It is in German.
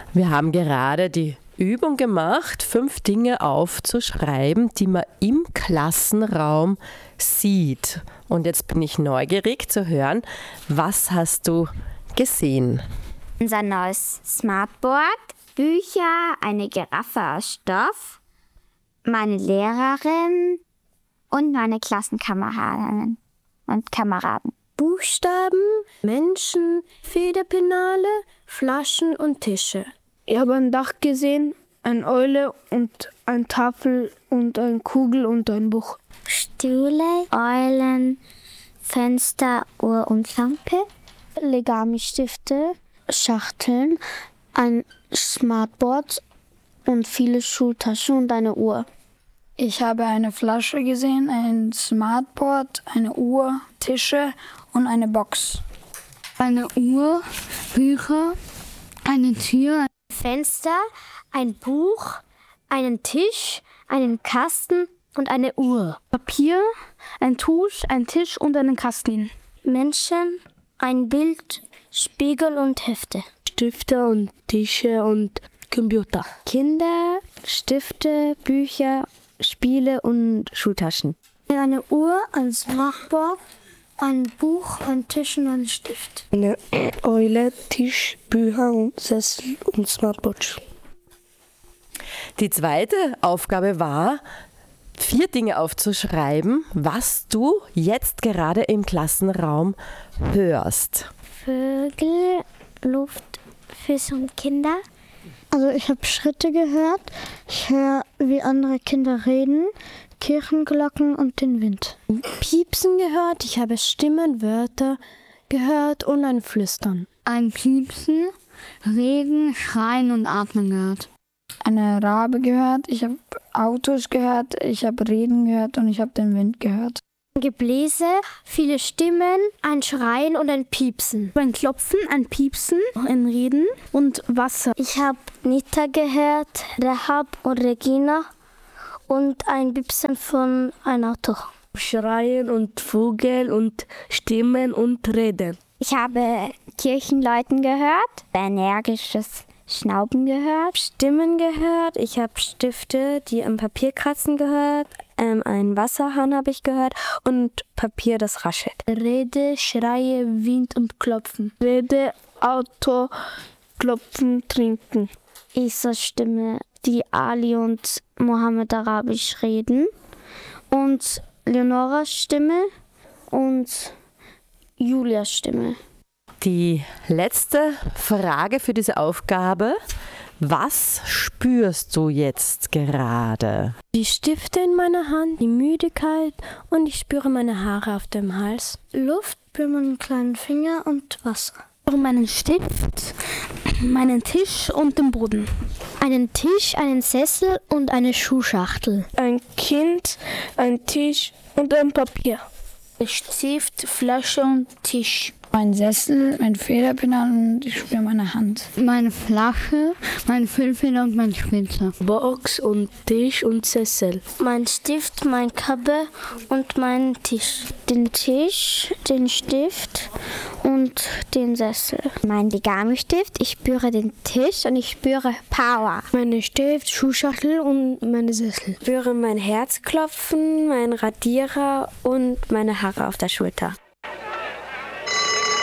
Wir haben gerade die Übung gemacht, 5 Dinge aufzuschreiben, die man im Klassenraum sieht. Und jetzt bin ich neugierig zu hören, was hast du gesehen? Unser neues Smartboard, Bücher, eine Giraffe aus Stoff, meine Lehrerin und meine Klassenkameradinnen und Kameraden. Buchstaben, Menschen, Federpenale, Flaschen und Tische. Ich habe ein Dach gesehen, eine Eule und eine Tafel und eine Kugel und ein Buch. Stühle, Eulen, Fenster, Uhr und Lampe. Origami-Stifte, Schachteln, ein Smartboard und viele Schultaschen und eine Uhr. Ich habe eine Flasche gesehen, ein Smartboard, eine Uhr, Tische und eine Box. Eine Uhr, Bücher, eine Tür, Fenster, ein Buch, einen Tisch, einen Kasten und eine Uhr. Papier, ein Tusch, ein Tisch und einen Kasten. Menschen, ein Bild, Spiegel und Hefte. Stifte und Tische und Computer. Kinder, Stifte, Bücher, Spiele und Schultaschen. Eine Uhr, ein Smartboard, ein Buch, ein Tisch und ein Stift. Eine Eule, Tisch, Bücher und Sessel und Smartboard. Die zweite Aufgabe war, 4 Dinge aufzuschreiben, was du jetzt gerade im Klassenraum hörst. Vögel, Luft, Füße und Kinder. Also ich habe Schritte gehört, ich höre, wie andere Kinder reden, Kirchenglocken und den Wind. Piepsen gehört, ich habe Stimmen, Wörter gehört und ein Flüstern. ein Piepsen, Reden, Schreien und Atmen gehört. Eine Rabe gehört, ich habe Autos gehört, ich habe Reden gehört und ich habe den Wind gehört. Gebläse, viele Stimmen, ein Schreien und ein Piepsen. Ein Klopfen, ein Piepsen, ein Reden und Wasser. Ich habe Nita gehört, Rahab und Regina und ein Piepsen von einem Auto. Schreien und Vogel und Stimmen und Reden. Ich habe Kirchenleuten gehört, energisches Schnauben gehört, Stimmen gehört, ich habe Stifte, die am Papier kratzen gehört, einen Wasserhahn habe ich gehört und Papier, das raschelt. Rede, Schreie, Wind und Klopfen. Rede, Auto, Klopfen, Trinken. Isas Stimme, die Ali und Mohammed Arabisch reden. Und Leonoras Stimme und Julias Stimme. Die letzte Frage für diese Aufgabe. Was spürst du jetzt gerade? Die Stifte in meiner Hand, die Müdigkeit und ich spüre meine Haare auf dem Hals. Luft, für meinen kleinen Finger und Wasser. Meinen Stift, meinen Tisch und den Boden. Einen Tisch, einen Sessel und eine Schuhschachtel. Ein Kind, ein Tisch und ein Papier. Stift, Flasche und Tisch. Mein Sessel, mein Federpenal und ich spüre meine Hand. Meine Flasche, mein Füllfeder und mein Spitzer. Box und Tisch und Sessel. Mein Stift, mein Kabel und mein Tisch. Den Tisch, den Stift und den Sessel. mein Origami-Stift, ich spüre den Tisch und ich spüre Power. Meine Stift, Schuhschachtel und meine Sessel. Ich spüre mein Herz klopfen, mein Radierer und meine Haare auf der Schulter.